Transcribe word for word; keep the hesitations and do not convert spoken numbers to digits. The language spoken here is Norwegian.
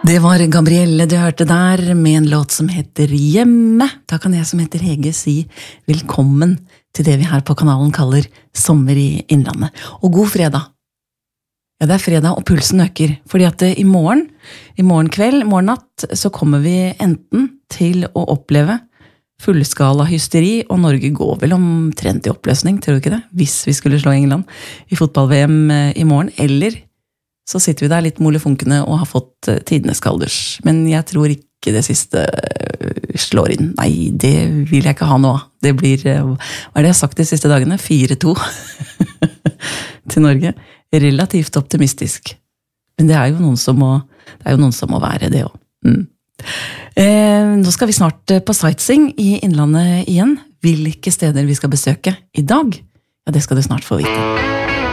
Det var Gabrielle du hørte der, med en låt som heter Hjemme. Da kan jeg som heter Hege si velkommen til det vi her på kanalen kaller Sommer i Innlandet. Og god fredag. Ja, det er fredag, og pulsen øker, fordi at i morgen, i morgen kveld, morgen natt, så kommer vi enten til å oppleve fullskala hysteri, og Norge går vel omtrent i oppløsning, tror du ikke det? Hvis vi skulle slå England i fotball-V M i morgen, eller så sitter vi der litt molefunkene og har fått tidenes kalders. Men jeg tror ikke det siste slår inn. Nei, det vil jeg ikke ha nå. Det blir, hva er det jeg har sagt de siste dagene? fire to til Norge. Relativt optimistisk. Men det er jo noen som må, det er jo noen som må være det også. Mm. Eh, nå skal vi snart på sightseeing i Innlandet igjen. Hvilke steder vi skal besøke i dag? Ja, det skal du snart få vite.